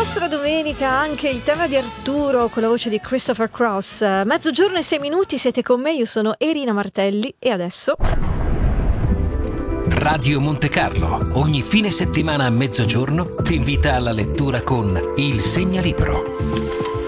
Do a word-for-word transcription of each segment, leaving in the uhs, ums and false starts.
nostra domenica anche il tema di Arturo con la voce di Christopher Cross. Mezzogiorno e sei minuti, siete con me, io sono Erina Martelli e adesso Radio Monte Carlo, ogni fine settimana a mezzogiorno ti invita alla lettura con Il Segnalibro.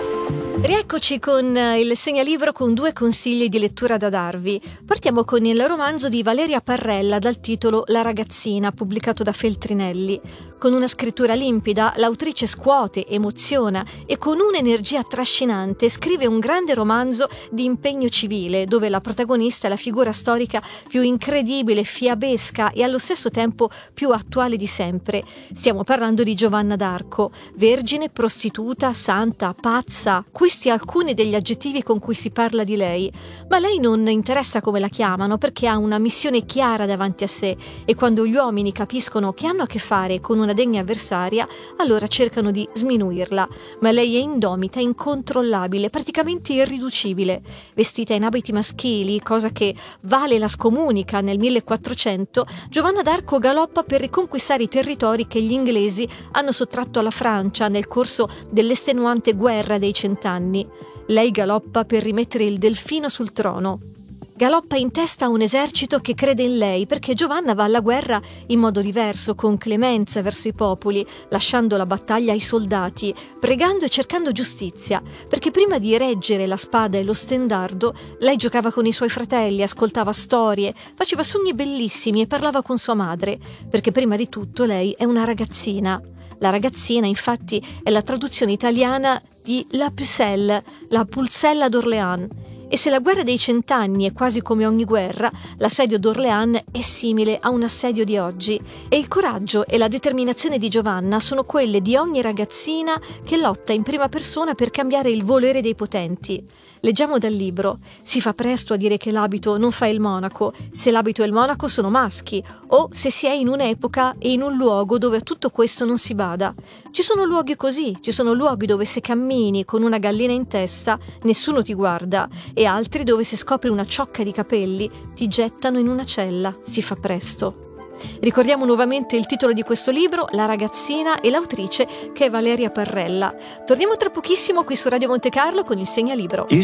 Rieccoci con il segnalibro con due consigli di lettura da darvi. Partiamo con il romanzo di Valeria Parrella dal titolo La ragazzina, pubblicato da Feltrinelli. Con una scrittura limpida, l'autrice scuote, emoziona e con un'energia trascinante scrive un grande romanzo di impegno civile, dove la protagonista è la figura storica più incredibile, fiabesca e allo stesso tempo più attuale di sempre. Stiamo parlando di Giovanna d'Arco, vergine, prostituta, santa, pazza. Questi alcuni degli aggettivi con cui si parla di lei, ma lei non interessa come la chiamano perché ha una missione chiara davanti a sé e quando gli uomini capiscono che hanno a che fare con una degna avversaria, allora cercano di sminuirla, ma lei è indomita, incontrollabile, praticamente irriducibile. Vestita in abiti maschili, cosa che Vale la scomunica nel millequattrocento, Giovanna d'Arco galoppa per riconquistare i territori che gli inglesi hanno sottratto alla Francia nel corso dell'estenuante guerra dei cent'anni. Lei galoppa per rimettere il delfino sul trono. Galoppa in testa a un esercito che crede in lei perché Giovanna va alla guerra in modo diverso, con clemenza verso i popoli, lasciando la battaglia ai soldati, pregando e cercando giustizia, perché prima di reggere la spada e lo stendardo, lei giocava con i suoi fratelli, ascoltava storie, faceva sogni bellissimi e parlava con sua madre, perché prima di tutto lei è una ragazzina. La ragazzina, infatti, è la traduzione italiana di La Pucelle, la Pulcella d'Orléans. E se la guerra dei cent'anni è quasi come ogni guerra, l'assedio d'Orléans è simile a un assedio di oggi. E il coraggio e la determinazione di Giovanna sono quelle di ogni ragazzina che lotta in prima persona per cambiare il volere dei potenti. Leggiamo dal libro: si fa presto a dire che l'abito non fa il monaco, se l'abito e il monaco sono maschi, o se si è in un'epoca e in un luogo dove a tutto questo non si bada. Ci sono luoghi così, ci sono luoghi dove se cammini con una gallina in testa nessuno ti guarda, e altri dove se scopri una ciocca di capelli ti gettano in una cella. Si fa presto. Ricordiamo nuovamente il titolo di questo libro, La ragazzina, e l'autrice che è Valeria Parrella. Torniamo tra pochissimo qui su Radio Monte Carlo con il Segnalibro. You